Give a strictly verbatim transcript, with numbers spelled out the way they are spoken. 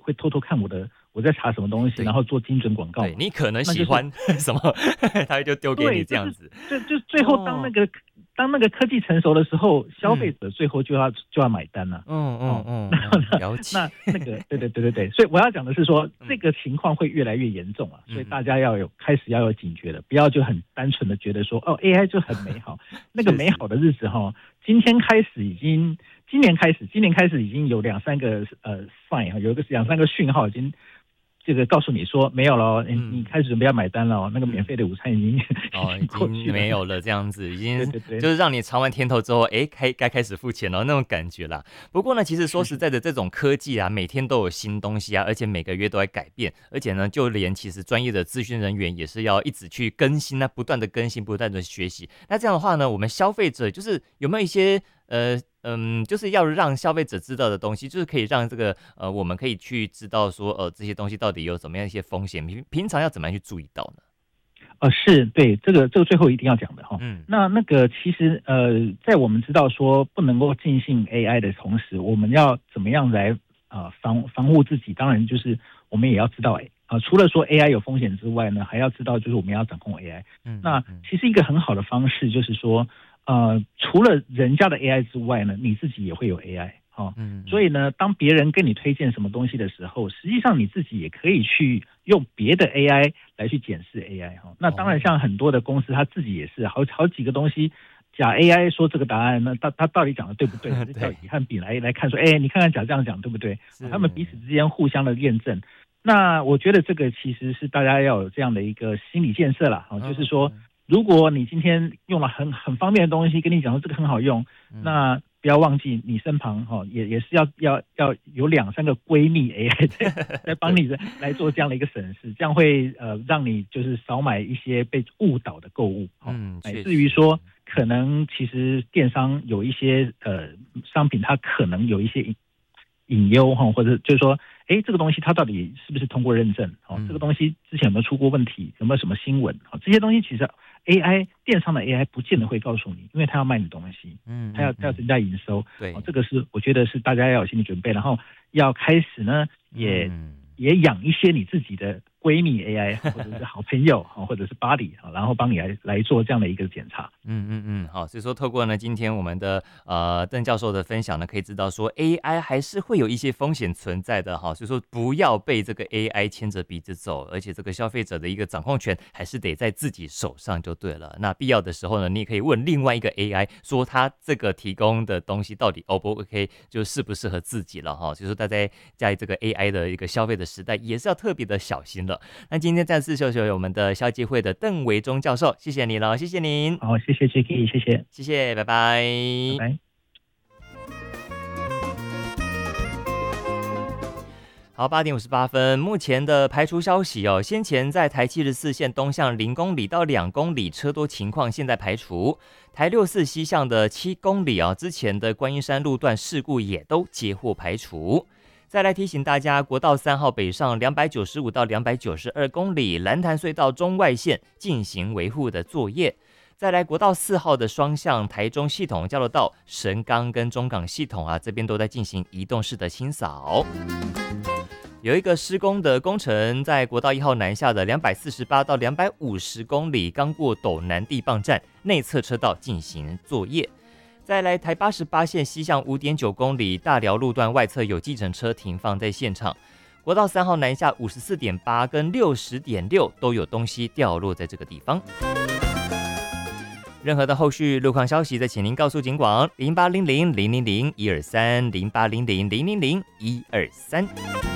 会偷偷看我的我在查什么东西，然后做精准广告。 对，你可能喜欢、就是、什么，他就丢给你这样子。 就就最后当那个、哦、当那个科技成熟的时候，消费者最后就要、嗯、就要买单了。 嗯嗯嗯， 那了解。 那那个对对对对对，所以我要讲的是说，这个情况会越来越严重啊，所以大家要有开始要有警觉的，不要就很单纯的觉得说哦 A I 就很美好，那个美好的日子哈，今天开始已经。今年开始，今年开始已经有两三个呃 sign 有一个两三个讯号已经这个告诉你说没有了，你、嗯、你开始准备要买单了，那个免费的午餐已经、 嗯、哦已经没有了，这样子已经对对对就是让你尝完甜头之后，哎，该该开始付钱了那种感觉啦。不过呢，其实说实在的，这种科技啊，每天都有新东西啊，而且每个月都在改变，而且呢，就连其实专业的资讯人员也是要一直去更新啊，不断的更新，不断的学习。那这样的话呢，我们消费者就是有没有一些呃嗯，就是要让消费者知道的东西，就是可以让这个呃，我们可以去知道说，呃，这些东西到底有怎么样一些风险，平平常要怎么样去注意到呢？ 呃，是对这个这个最后一定要讲的哈。嗯，那那个其实呃，在我们知道说不能够尽信 A I 的同时，我们要怎么样来呃防防护自己？当然就是我们也要知道，呃，除了说 A I 有风险之外呢，还要知道就是我们要掌控 A I。嗯，那其实一个很好的方式就是说。呃，除了人家的 A I 之外呢，你自己也会有 A I 哦，嗯，所以呢，当别人跟你推荐什么东西的时候，实际上你自己也可以去用别的 A I 来去检视 A I 哈、哦。那当然，像很多的公司，他自己也是好好几个东西，假 A I 说这个答案，那他他到底讲的对不对？还是叫乙和丙来来看说，哎，你看看甲这样讲对不对？他们彼此之间互相的验证。那我觉得这个其实是大家要有这样的一个心理建设啦，哦，就是说。如果你今天用了很很方便的东西，跟你讲说这个很好用，嗯、那不要忘记你身旁哈、哦、也也是要要要有两三个闺蜜 A I 在在帮你来做这样的一个审视，这样会呃让你就是少买一些被误导的购物，哦、嗯，乃至于说可能其实电商有一些呃商品它可能有一些隐隐忧哈，或者就是说。哎，这个东西它到底是不是通过认证？哦，这个东西之前有没有出过问题？有没有什么新闻？哦，这些东西其实 A I 电商的 A I 不见得会告诉你，因为它要卖你东西，嗯，它要它要增加营收， 对， 哦，这个是我觉得是大家要有心理准备，然后要开始呢，也、嗯、也养一些你自己的闺蜜 A I 或者是好朋友或者是 buddy， 然后帮你来来做这样的一个检查。 嗯嗯嗯，好，所以说透过呢今天我们的呃邓教授的分享呢，可以知道说 A I 还是会有一些风险存在的哈，所以说不要被这个 A I 牵着鼻子走，而且这个消费者的一个掌控权还是得在自己手上就对了。那必要的时候呢，你也可以问另外一个 A I 说他这个提供的东西到底 O 不 OK， 就适不适合自己了哈。所以说大家在这个 A I 的一个消费的时代，也是要特别的小心了。那今天再次谢谢我们的消基会的邓维忠教授，谢谢你了，谢谢您。 好，谢谢 Jacky， 谢谢， 谢谢，拜拜， 拜拜。 好，八点五十八分，目前的排除消息哦，先前在台七十四线东向零公里到两公里车多情况，现在排除。台六四西向的七公里啊，之前的观音山路段事故也都接获排除。再来提醒大家，国道三号北上两百九十五到两百九十二公里，蓝潭隧道中外线进行维护的作业。再来国道四号的双向台中系统交流道、神冈跟中港系统啊，这边都在进行移动式的清扫。有一个施工的工程，在国道一号南下的两百四十八到两百五十公里，刚过斗南地磅站内侧车道进行作业。再来台八十八线西向 五点九公里，大寮路段外侧有计程车停放在现场。国道三号南下 五十四点八 跟 六十点六 都有东西掉落在这个地方。任何的后续路况消息，再请您告诉警广零八零零零零零一二三零八零零零零零一二三。